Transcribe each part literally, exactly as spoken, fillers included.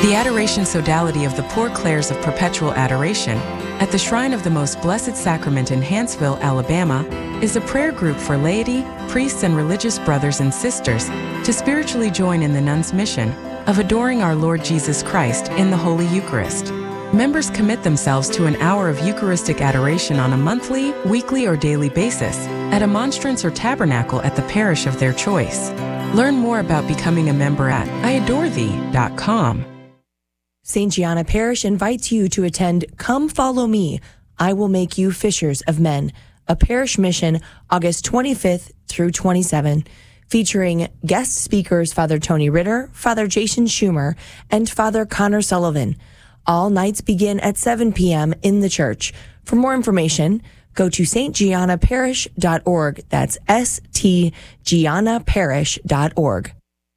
The Adoration Sodality of the Poor Clares of Perpetual Adoration at the Shrine of the Most Blessed Sacrament in Hanceville, Alabama, is a prayer group for laity, priests, and religious brothers and sisters to spiritually join in the nuns' mission of adoring our Lord Jesus Christ in the Holy Eucharist. Members commit themselves to an hour of Eucharistic adoration on a monthly, weekly, or daily basis at a monstrance or tabernacle at the parish of their choice. Learn more about becoming a member at I adore thee dot com. Saint Gianna Parish invites you to attend Come Follow Me, I Will Make You Fishers of Men, a parish mission August twenty-fifth through twenty-seventh, featuring guest speakers Father Tony Ritter, Father Jason Schumer, and Father Connor Sullivan. All nights begin at seven p.m. in the church. For more information, go to s t gianna parish dot org. That's S T gianna parish dot org.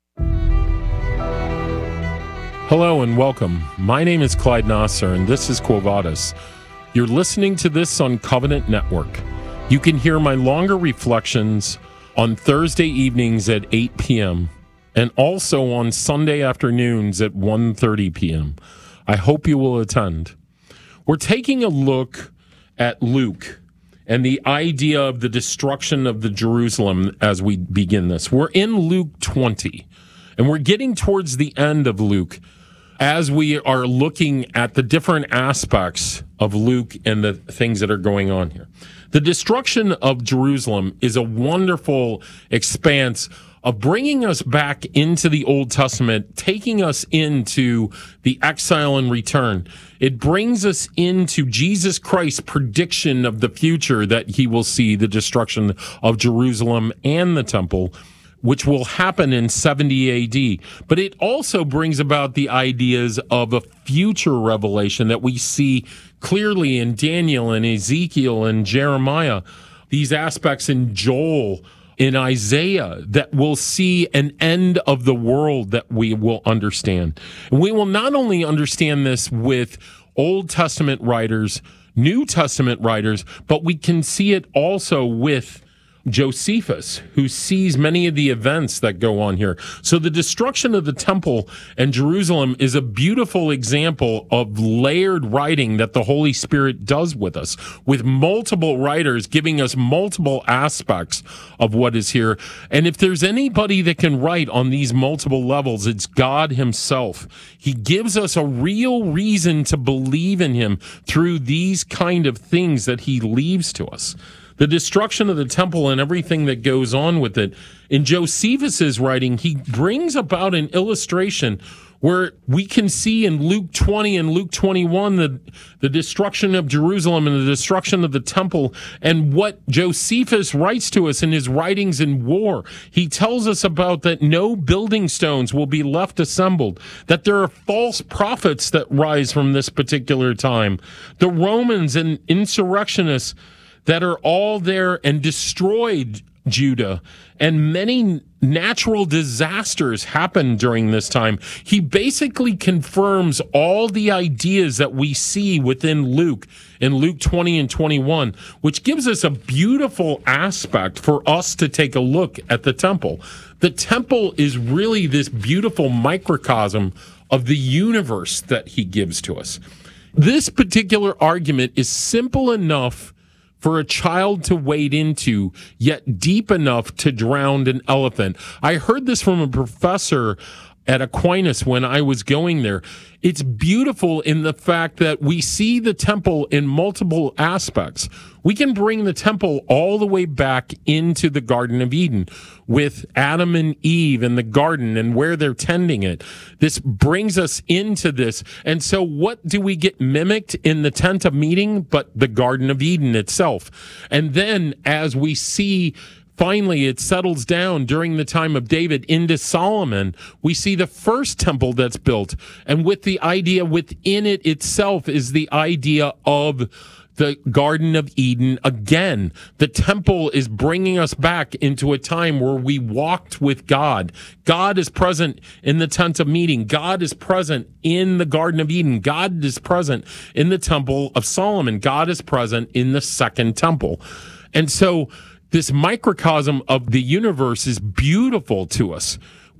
Hello and welcome. My name is Clyde Nasser, and this is Quo Vadis. You're listening to this on Covenant Network. You can hear my longer reflections on Thursday evenings at eight p.m. and also on Sunday afternoons at one thirty p.m. I hope you will attend. We're taking a look at Luke and the idea of the destruction of the Jerusalem as we begin this. We're in Luke twenty, and we're getting towards the end of Luke as we are looking at the different aspects of Luke and the things that are going on here. The destruction of Jerusalem is a wonderful expanse of bringing us back into the Old Testament, taking us into the exile and return. It brings us into Jesus Christ's prediction of the future that he will see the destruction of Jerusalem and the temple, which will happen in seventy A D. But it also brings about the ideas of a future revelation that we see clearly in Daniel and Ezekiel and Jeremiah, these aspects in Joel, in Isaiah, that will see an end of the world that we will understand. And we will not only understand this with Old Testament writers, New Testament writers, but we can see it also with Josephus, who sees many of the events that go on here. So the destruction of the temple and Jerusalem is a beautiful example of layered writing that the Holy Spirit does with us, with multiple writers giving us multiple aspects of what is here. And if there's anybody that can write on these multiple levels, it's God himself. He gives us a real reason to believe in him through these kind of things that he leaves to us. The destruction of the temple and everything that goes on with it. In Josephus's writing, he brings about an illustration where we can see in Luke twenty and Luke twenty-one the, the destruction of Jerusalem and the destruction of the temple, and what Josephus writes to us in his writings in war. He tells us about that no building stones will be left assembled, that there are false prophets that rise from this particular time. The Romans and insurrectionists that are all there and destroyed Judah, and many natural disasters happened during this time. He basically confirms all the ideas that we see within Luke, in Luke twenty and twenty-one, which gives us a beautiful aspect for us to take a look at the temple. The temple is really this beautiful microcosm of the universe that he gives to us. This particular argument is simple enough for a child to wade into, yet deep enough to drown an elephant. I heard this from a professor at Aquinas when I was going there. It's beautiful in the fact that we see the temple in multiple aspects. We can bring the temple all the way back into the Garden of Eden with Adam and Eve in the garden and where they're tending it. This brings us into this. And so what do we get mimicked in the tent of meeting but the Garden of Eden itself? And then as we see finally, it settles down during the time of David into Solomon. We see the first temple that's built. And with the idea within it itself is the idea of the Garden of Eden again. The temple is bringing us back into a time where we walked with God. God is present in the tent of meeting. God is present in the Garden of Eden. God is present in the temple of Solomon. God is present in the second temple. And so this microcosm of the universe is beautiful to us.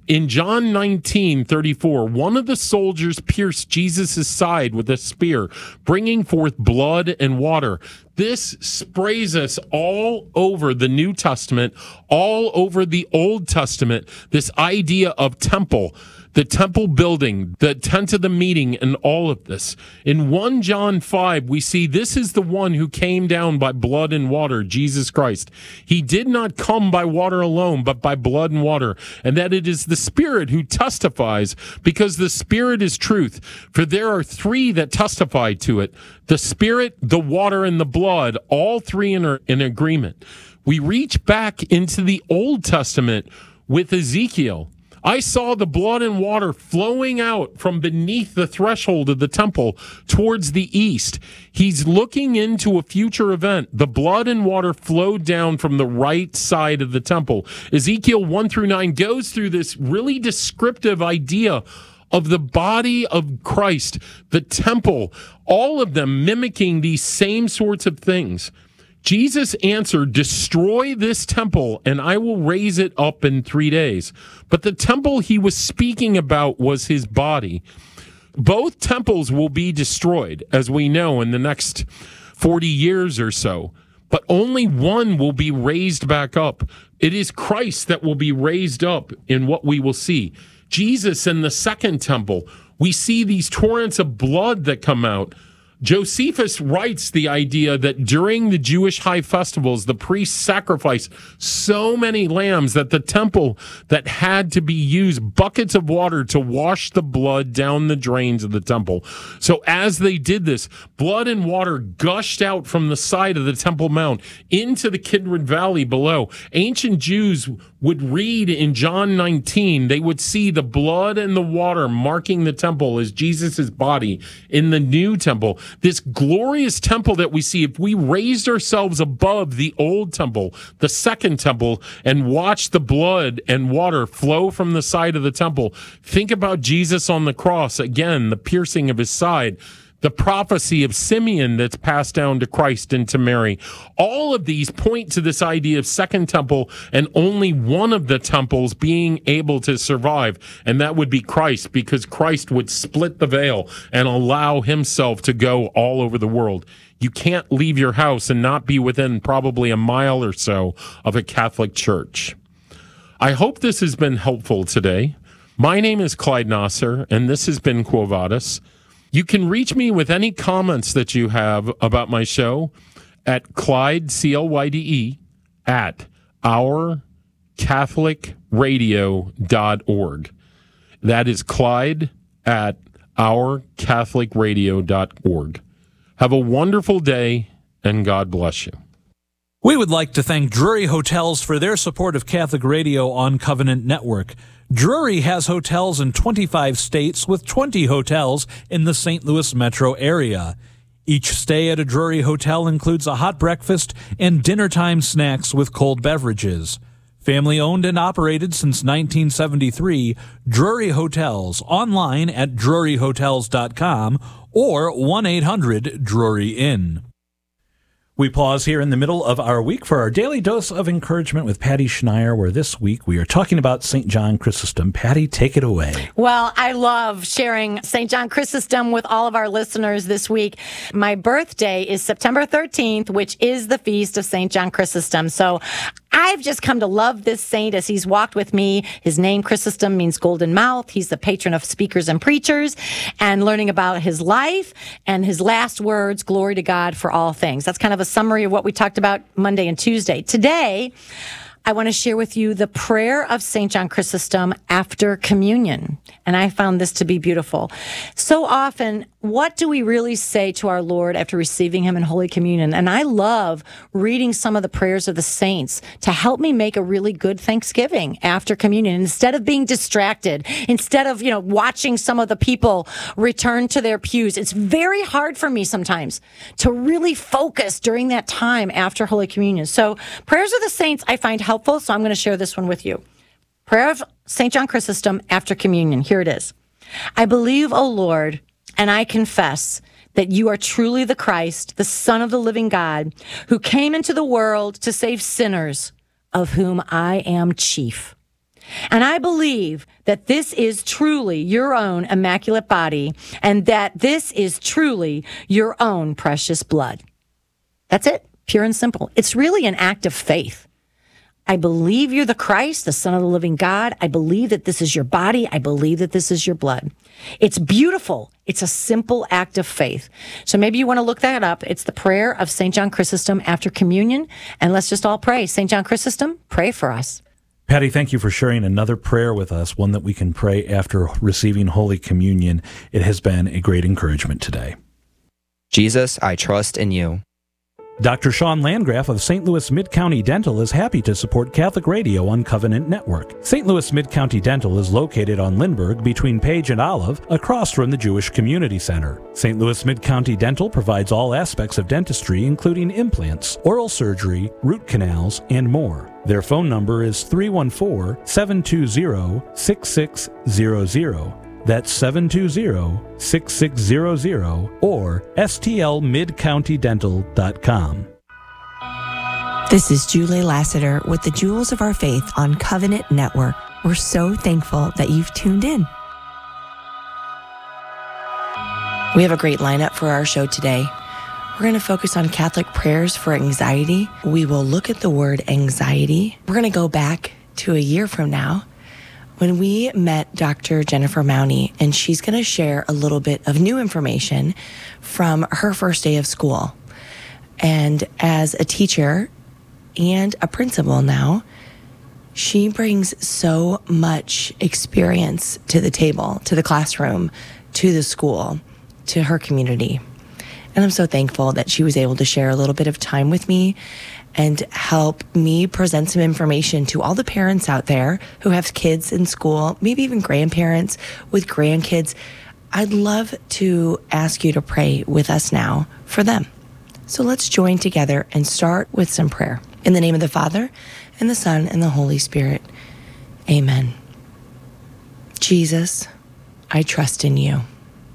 In John nineteen thirty-four, one of the soldiers pierced Jesus' side with a spear, bringing forth blood and water. This sprays us all over the New Testament, all over the Old Testament, this idea of temple, the temple building, the tent of the meeting, and all of this. In First John five, we see this is the one who came down by blood and water, Jesus Christ. He did not come by water alone, but by blood and water, and that it is the Spirit who testifies, because the Spirit is truth. For there are three that testify to it, the Spirit, the water, and the blood, all three in, in agreement. We reach back into the Old Testament with Ezekiel. I saw the blood and water flowing out from beneath the threshold of the temple towards the east. He's looking into a future event. The blood and water flowed down from the right side of the temple. Ezekiel one through nine goes through this really descriptive idea of the body of Christ, the temple, all of them mimicking these same sorts of things. Jesus answered, destroy this temple, and I will raise it up in three days. But the temple he was speaking about was his body. Both temples will be destroyed, as we know, in the next forty years or so. But only one will be raised back up. It is Christ that will be raised up in what we will see. Jesus in the second temple, we see these torrents of blood that come out. Josephus writes the idea that during the Jewish high festivals, the priests sacrificed so many lambs that the temple that had to be used buckets of water to wash the blood down the drains of the temple. So as they did this, blood and water gushed out from the side of the Temple Mount into the Kidron Valley below. Ancient Jews would read in John nineteen, they would see the blood and the water marking the temple as Jesus' body in the new temple. This glorious temple that we see, if we raised ourselves above the old temple, the second temple, and watched the blood and water flow from the side of the temple, think about Jesus on the cross, again, the piercing of his side, the prophecy of Simeon that's passed down to Christ and to Mary. All of these point to this idea of second temple and only one of the temples being able to survive, and that would be Christ, because Christ would split the veil and allow himself to go all over the world. You can't leave your house and not be within probably a mile or so of a Catholic church. I hope this has been helpful today. My name is Clyde Nasser, and this has been Quo Vadis. You can reach me with any comments that you have about my show at Clyde, C L Y D E, at our catholic radio dot org. That is Clyde at our catholic radio dot org. Have a wonderful day, and God bless you. We would like to thank Drury Hotels for their support of Catholic Radio on Covenant Network. Drury has hotels in twenty-five states with twenty hotels in the Saint Louis metro area. Each stay at a Drury hotel includes a hot breakfast and dinner-time snacks with cold beverages. Family owned and operated since nineteen seventy-three, Drury Hotels, online at drury hotels dot com or one eight hundred Drury Inn. We pause here in the middle of our week for our daily dose of encouragement with Patty Schneier, where this week we are talking about Saint John Chrysostom. Patty, take it away. Well, I love sharing Saint John Chrysostom with all of our listeners this week. My birthday is September thirteenth, which is the feast of Saint John Chrysostom. So I've just come to love this saint as he's walked with me. His name, Chrysostom, means golden mouth. He's the patron of speakers and preachers, and learning about his life and his last words, glory to God for all things. That's kind of a summary of what we talked about Monday and Tuesday. Today, I want to share with you the prayer of Saint John Chrysostom after communion. And I found this to be beautiful. So often, what do we really say to our Lord after receiving him in Holy Communion? And I love reading some of the prayers of the saints to help me make a really good Thanksgiving after communion. Instead of being distracted, instead of, you know, watching some of the people return to their pews, it's very hard for me sometimes to really focus during that time after Holy Communion. So prayers of the saints I find helpful, so I'm going to share this one with you. Prayer of Saint John Chrysostom after communion. Here it is. I believe, O Lord, and I confess that you are truly the Christ, the Son of the living God, who came into the world to save sinners, of whom I am chief. And I believe that this is truly your own immaculate body and that this is truly your own precious blood. That's it, pure and simple. It's really an act of faith. I believe you're the Christ, the Son of the living God. I believe that this is your body. I believe that this is your blood. It's beautiful. It's a simple act of faith. So maybe you want to look that up. It's the prayer of Saint John Chrysostom after communion. And let's just all pray. Saint John Chrysostom, pray for us. Patty, thank you for sharing another prayer with us, one that we can pray after receiving Holy Communion. It has been a great encouragement today. Jesus, I trust in you. Doctor Sean Landgraf of Saint Louis Mid-County Dental is happy to support Catholic Radio on Covenant Network. Saint Louis Mid-County Dental is located on Lindbergh between Page and Olive, across from the Jewish Community Center. Saint Louis Mid-County Dental provides all aspects of dentistry, including implants, oral surgery, root canals, and more. Their phone number is three one four, seven two zero, six six zero zero. That's seven two zero, six six zero zero or S T L mid county dental dot com. This is Julie Lassiter with the Jewels of Our Faith on Covenant Network. We're so thankful that you've tuned in. We have a great lineup for our show today. We're going to focus on Catholic prayers for anxiety. We will look at the word anxiety. We're going to go back to a year from now when we met Doctor Jennifer Mowney, and she's going to share a little bit of new information from her first day of school. And as a teacher and a principal now, she brings so much experience to the table, to the classroom, to the school, to her community. And I'm so thankful that she was able to share a little bit of time with me and help me present some information to all the parents out there who have kids in school, maybe even grandparents with grandkids. I'd love to ask you to pray with us now for them. So let's join together and start with some prayer. In the name of the Father, and the Son, and the Holy Spirit. Amen. Jesus, I trust in you.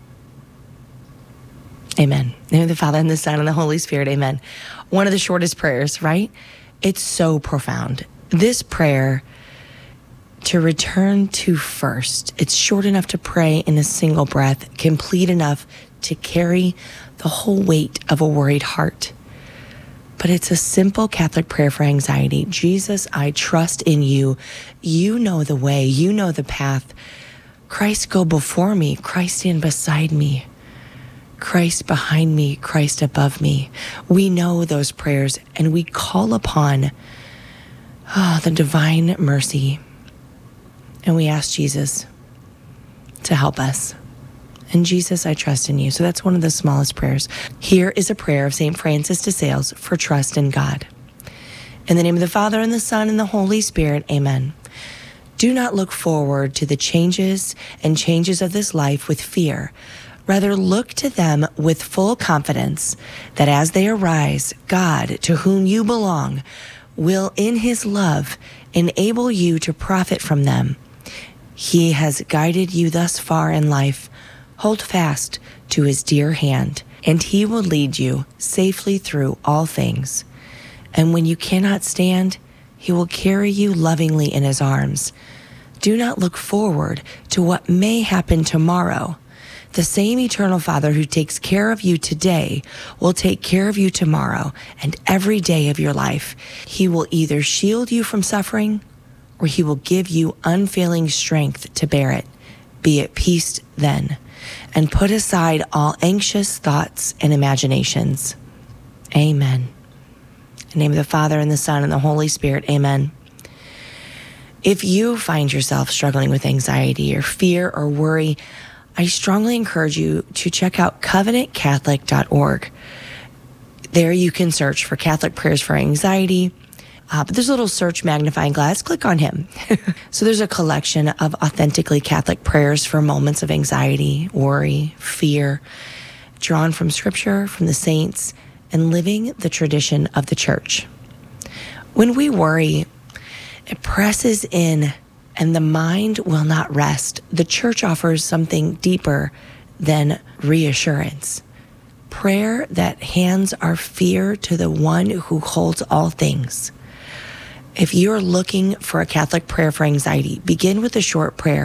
Amen. In the name of the Father, and the Son, and the Holy Spirit. Amen. One of the shortest prayers, right? It's so profound. This prayer, to return to first, it's short enough to pray in a single breath, complete enough to carry the whole weight of a worried heart. But it's a simple Catholic prayer for anxiety. Jesus, I trust in you. You know the way. You know the path. Christ, go before me. Christ, stand beside me. Christ behind me, Christ above me. We know those prayers, and we call upon oh, the divine mercy. And we ask Jesus to help us. And Jesus, I trust in you. So that's one of the smallest prayers. Here is a prayer of Saint Francis de Sales for trust in God. In the name of the Father, and the Son, and the Holy Spirit. Amen. Do not look forward to the changes and changes of this life with fear. Rather, look to them with full confidence that as they arise, God, to whom you belong, will in his love enable you to profit from them. He has guided you thus far in life. Hold fast to his dear hand, and he will lead you safely through all things. And when you cannot stand, he will carry you lovingly in his arms. Do not look forward to what may happen tomorrow. The same eternal Father who takes care of you today will take care of you tomorrow and every day of your life. He will either shield you from suffering or he will give you unfailing strength to bear it. Be at peace then, and put aside all anxious thoughts and imaginations. Amen. In the name of the Father, and the Son, and the Holy Spirit. Amen. If you find yourself struggling with anxiety or fear or worry, I strongly encourage you to check out covenant catholic dot org. There you can search for Catholic prayers for anxiety, uh, but there's a little search magnifying glass. Click on him. So there's a collection of authentically Catholic prayers for moments of anxiety, worry, fear, drawn from Scripture, from the saints, and living the tradition of the Church. When we worry, it presses in, and the mind will not rest. The Church offers something deeper than reassurance. Prayer that hands our fear to the one who holds all things. If you're looking for a Catholic prayer for anxiety, begin with a short prayer.